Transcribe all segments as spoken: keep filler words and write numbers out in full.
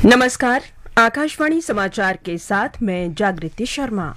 नमस्कार, आकाशवाणी समाचार के साथ मैं जागृति शर्मा।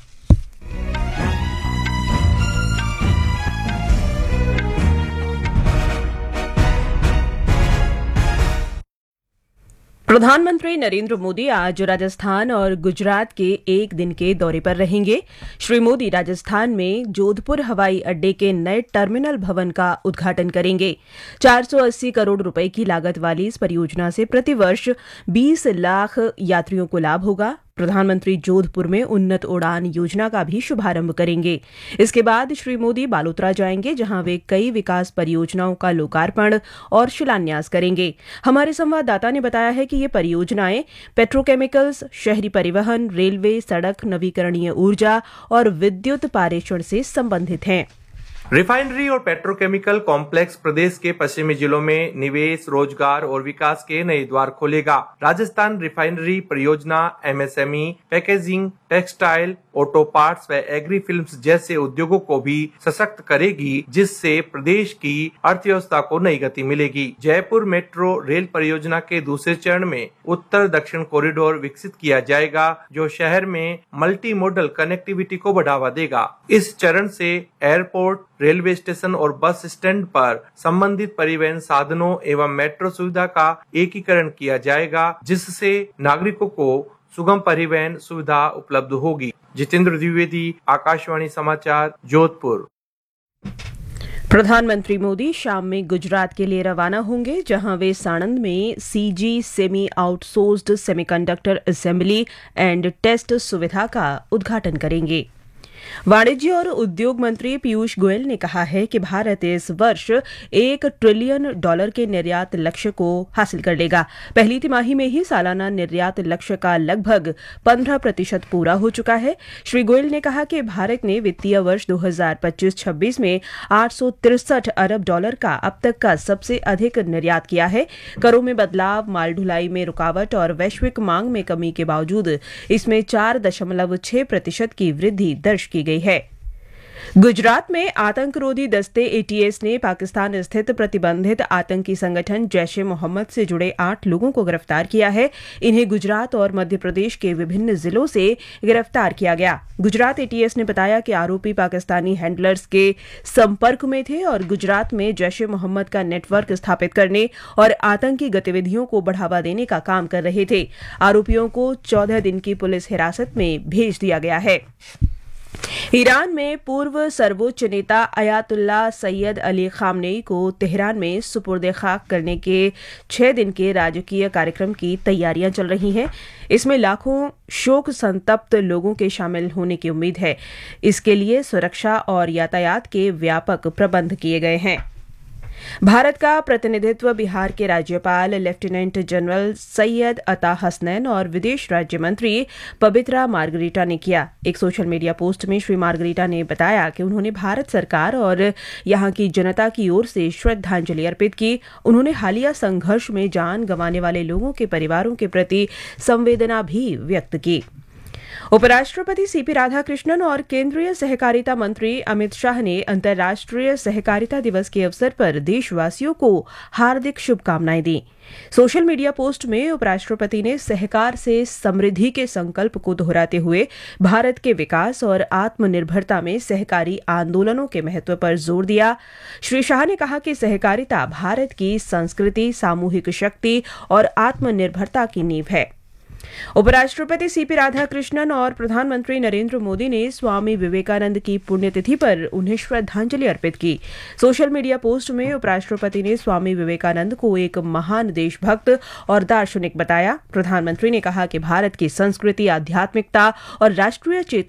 प्रधानमंत्री नरेंद्र मोदी आज राजस्थान और गुजरात के एक दिन के दौरे पर रहेंगे। श्री मोदी राजस्थान में जोधपुर हवाई अड्डे के नए टर्मिनल भवन का उद्घाटन करेंगे। चार सौ अस्सी करोड़ रुपए की लागत वाली इस परियोजना से प्रतिवर्ष बीस लाख यात्रियों को लाभ होगा। प्रधानमंत्री जोधपुर में उन्नत उड़ान योजना का भी शुभारंभ करेंगे। इसके बाद श्री मोदी बालोतरा जाएंगे, जहां वे कई विकास परियोजनाओं का लोकार्पण और शिलान्यास करेंगे। हमारे संवाददाता ने बताया है कि ये परियोजनाएं पेट्रोकेमिकल्स, शहरी परिवहन, रेलवे, सड़क, नवीकरणीय ऊर्जा और विद्युत पारेषण से संबंधित हैं। रिफाइनरी और पेट्रोकेमिकल कॉम्प्लेक्स प्रदेश के पश्चिमी जिलों में निवेश, रोजगार और विकास के नए द्वार खोलेगा। राजस्थान रिफाइनरी परियोजना MSME, packaging, textile, auto parts व एग्री फिल्म्स जैसे उद्योगों को भी सशक्त करेगी, जिससे प्रदेश की अर्थव्यवस्था को नई गति मिलेगी। जयपुर मेट्रो रेल परियोजना के दूसरे चरण में उत्तर दक्षिण कॉरिडोर विकसित किया जाएगा, जो शहर में मल्टी मॉडल कनेक्टिविटी को बढ़ावा देगा। इस चरण से एयरपोर्ट, रेलवे स्टेशन और बस स्टैंड पर संबंधित परिवहन साधनों एवं मेट्रो सुविधा का एकीकरण किया जाएगा, जिससे नागरिकों को सुगम परिवहन सुविधा उपलब्ध होगी। जितेंद्र द्विवेदी, आकाशवाणी समाचार, जोधपुर। प्रधानमंत्री मोदी शाम में गुजरात के लिए रवाना होंगे, जहां वे साणंद में CG semi outsourced semiconductor assembly and test सुविधा का उद्घाटन करेंगे। वाणिज्य और उद्योग मंत्री पीयूष गोयल ने कहा है कि भारत इस वर्ष एक ट्रिलियन डॉलर के निर्यात लक्ष्य को हासिल कर लेगा। पहली तिमाही में ही सालाना निर्यात लक्ष्य का लगभग पंद्रह प्रतिशत पूरा हो चुका है। श्री गोयल ने कहा कि भारत ने वित्तीय वर्ष दो हज़ार पच्चीस छब्बीस में आठ सौ तिरसठ अरब डॉलर का अब तक का सबसे अधिक निर्यात किया है। करों में बदलाव, माल ढुलाई में रुकावट और वैश्विक मांग में कमी के बावजूद इसमें चार दशमलव छह प्रतिशत की वृद्धि दर्ज की गई है। गुजरात में आतंकरोधी दस्ते एटीएस ने पाकिस्तान स्थित प्रतिबंधित आतंकी संगठन जैश ए मोहम्मद से जुड़े आठ लोगों को गिरफ्तार किया है। इन्हें गुजरात और मध्य प्रदेश के विभिन्न जिलों से गिरफ्तार किया गया। गुजरात एटीएस ने बताया कि आरोपी पाकिस्तानी हैंडलर्स के संपर्क में थे और गुजरात में जैश ए मोहम्मद का नेटवर्क स्थापित करने और आतंकी गतिविधियों को बढ़ावा देने का काम कर रहे थे। आरोपियों को चौदह दिन की पुलिस हिरासत में भेज दिया गया है। ईरान में पूर्व सर्वोच्च नेता अयातुल्ला सैयद अली खामनेई को तेहरान में सुपुर्द खाक करने के छह दिन के राजकीय कार्यक्रम की तैयारियां चल रही हैं। इसमें लाखों शोक संतप्त लोगों के शामिल होने की उम्मीद है। इसके लिए सुरक्षा और यातायात के व्यापक प्रबंध किए गए हैं। भारत का प्रतिनिधित्व बिहार के राज्यपाल लेफ्टिनेंट जनरल सैयद अता हसनैन और विदेश राज्य मंत्री पवित्रा मार्गरीटा ने किया। एक सोशल मीडिया पोस्ट में श्री मार्गरीटा ने बताया कि उन्होंने भारत सरकार और यहां की जनता की ओर से श्रद्धांजलि अर्पित की। उन्होंने हालिया संघर्ष में जान गंवाने वाले लोगों के परिवारों के प्रति संवेदना भी व्यक्त की। उपराष्ट्रपति सीपी राधाकृष्णन और केंद्रीय सहकारिता मंत्री अमित शाह ने अंतर्राष्ट्रीय सहकारिता दिवस के अवसर पर देशवासियों को हार्दिक शुभकामनाएं दी। सोशल मीडिया पोस्ट में उपराष्ट्रपति ने सहकार से समृद्धि के संकल्प को दोहराते हुए भारत के विकास और आत्मनिर्भरता में सहकारी आंदोलनों के महत्व पर जोर दिया। श्री शाह ने कहा कि सहकारिता भारत की संस्कृति, सामूहिक शक्ति और आत्मनिर्भरता की नींव है। उपराष्ट्रपति सीपी राधाकृष्णन और प्रधानमंत्री नरेंद्र मोदी ने स्वामी विवेकानंद की पुण्यतिथि पर उन्हें श्रद्धांजलि अर्पित की। सोशल मीडिया पोस्ट में उपराष्ट्रपति ने स्वामी विवेकानंद को एक महान देशभक्त और दार्शनिक बताया। प्रधानमंत्री ने कहा कि भारत की संस्कृति, आध्यात्मिकता और राष्ट्रीय चेतना